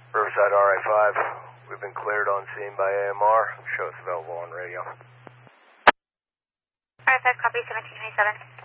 Riverside RA5. We've been cleared on scene by AMR. Show us available on radio. RA5, copy 1727.